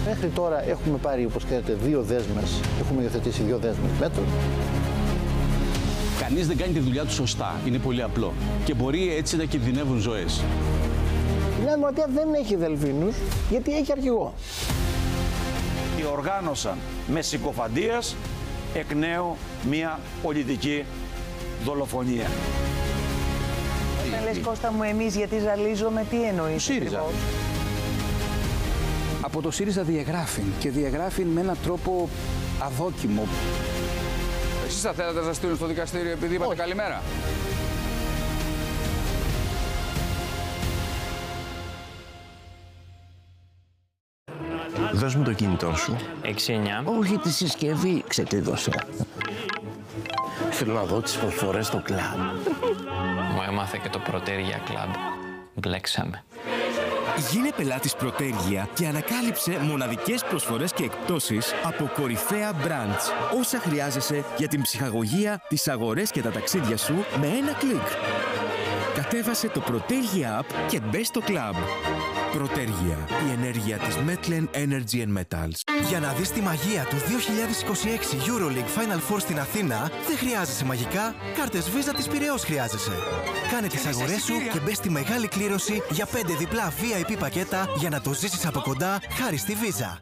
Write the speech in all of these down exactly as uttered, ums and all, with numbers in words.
Μέχρι τώρα έχουμε πάρει, όπως ξέρετε, δύο δέσμες, έχουμε υιοθετήσει δύο δέσμες μέτρων. Κανείς δεν κάνει τη δουλειά του σωστά. Είναι πολύ απλό. Και μπορεί έτσι να κινδυνεύουν ζωές. Η Νέα Δημοκρατία δεν έχει δελφίνους, γιατί έχει αρχηγό. Διοργάνωσαν με συκοφαντίας εκ νέου μια πολιτική δολοφονία. Όταν λες, Κώστα μου, εμείς γιατί ζαλίζομαι, τι εννοείς? ΣΥΡΙΖΑ. Από το ΣΥΡΙΖΑ διαγράφει και διαγράφει με έναν τρόπο αδόκιμο. Εσείς θα θέλατε να σας στείλουν στο δικαστήριο επειδή είπατε καλημέρα? Δώσ' μου το κινητό σου. έξι εννιά. Όχι, τη συσκευή ξεκλείδωσε. Θέλω να δω τις προσφορές στο κλαμπ. Μου έμαθε και το Προτέργια Κλαμπ. Μπλέξαμε. Γίνε πελάτης Προτέργια και ανακάλυψε μοναδικές προσφορές και εκπτώσεις από κορυφαία brands. Όσα χρειάζεσαι για την ψυχαγωγία, τις αγορές και τα ταξίδια σου με ένα κλικ. Κατέβασε το Προτέργια App και μπες στο κλαμπ. Προτέργια, η ενέργεια της Metlen Energy and Metals. Για να δεις τη μαγεία του δύο χιλιάδες είκοσι έξι EuroLeague Final Four στην Αθήνα, δεν χρειάζεσαι μαγικά, κάρτες Visa της Πειραιώς χρειάζεσαι. Κάνε τις αγορές σου και μπες στη μεγάλη κλήρωση για πέντε διπλά βι άι πι πακέτα για να το ζήσεις από κοντά χάρη στη Visa.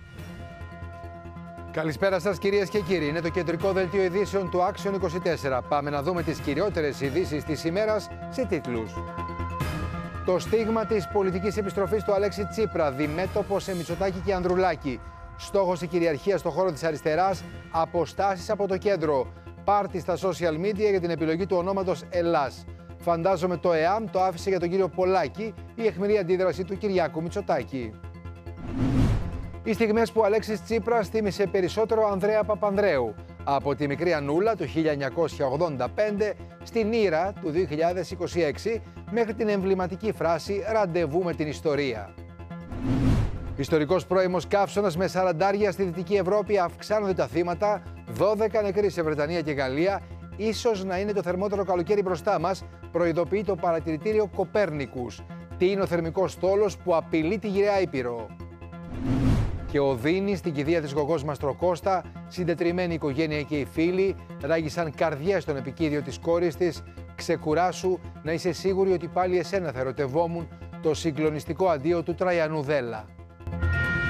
Καλησπέρα σας κυρίες και κύριοι. Είναι το κεντρικό δελτίο ειδήσεων του Action είκοσι τέσσερα. Πάμε να δούμε τις κυριότερες ειδήσεις της ημέρας σε τίτλους. Το στίγμα της πολιτικής επιστροφής του Αλέξη Τσίπρα, διμέτωπο σε Μητσοτάκη και Ανδρουλάκη. Στόχος η κυριαρχία στο χώρο της αριστεράς, αποστάσεις από το κέντρο. Πάρτι στα social media για την επιλογή του ονόματος Ελλάς. Φαντάζομαι το ΕΑΜ το άφησε για τον κύριο Πολάκη, η αιχμηρή αντίδραση του Κυριάκου Μητσοτάκη. Οι στιγμές που ο Αλέξης Τσίπρας θύμισε περισσότερο Ανδρέα Παπανδρέου. Από τη μικρή Ανούλα του χίλια εννιακόσια ογδόντα πέντε στην Ήρα του δύο χιλιάδες είκοσι έξι μέχρι την εμβληματική φράση «Ραντεβού με την ιστορία». Ιστορικός πρώιμος καύσωνας με σαραντάρια στη Δυτική Ευρώπη, αυξάνονται τα θύματα, δώδεκα νεκροί σε Βρετανία και Γαλλία. Ίσως να είναι το θερμότερο καλοκαίρι μπροστά μας, προειδοποιεί το παρατηρητήριο Κοπέρνικους. Τι είναι ο θερμικός στόλος που απειλεί τη γυραιά Ήπειρο. Και ο Δίνης στην κηδεία της γογός Μαστροκώστα, συντετριμμένη οικογένεια και οι φίλοι, ράγισαν καρδιές στον επικίδιο της κόρης της. Ξεκουράσου, να είσαι σίγουρη ότι πάλι εσένα θα ερωτευόμουν, το συγκλονιστικό αντίο του Τραϊανού Δέλλα.